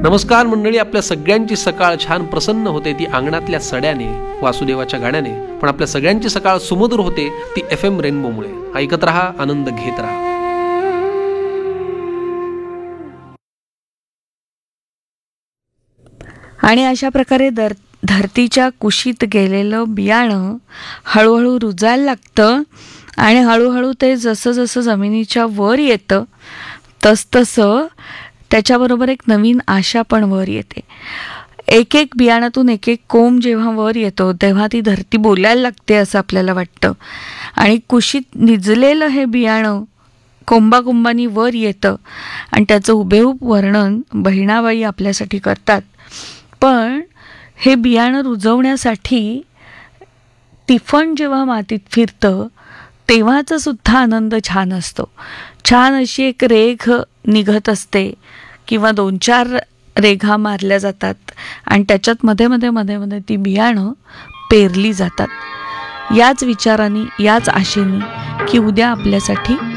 नमस्कार मंडळी, आपल्या सगळ्यांची सकाळ छान प्रसन्न होते ती अंगणातल्या सड्याने, वासुदेवाच्या गाण्याने, पण आपल्या सगळ्यांची सकाळ सुमधुर होते ती FM रेनबोमुळे. ऐकत रहा, आनंद घेत राहा. आणि अशा प्रकारे धरतीच्या कुशीत गेलेलं बियाणं हळूहळू रुजायला लागतं आणि हळूहळू ते जसं जसं जमिनीच्या वर येतं तसतसं त्याच्याबरोबर एक नवीन आशा पण वर येते. एक एक बियाणातून एक एक कोंब जेव्हा वर येतो तेव्हा ती धरती बोलायला लागते असं आपल्याला वाटतं. आणि कुशीत निजलेलं हे बियाणं कोंबाकोंबानी वर येतं आणि त्याचं हुबेहूब वर्णन बहिणाबाई आपल्यासाठी करतात. पण हे बियाणं रुजवण्यासाठी तिफण जेव्हा मातीत फिरतं तेव्हाचा सुद्धा आनंद छान असतो. छान अशी एक रेघ निघत असते किंवा 2-4 रेघा मारल्या जातात आणि त्याच्यात मध्ये मध्ये मध्ये मध्ये ती बियाणं पेरली जातात. याच विचाराने, याच आशेने की उद्या आपल्यासाठी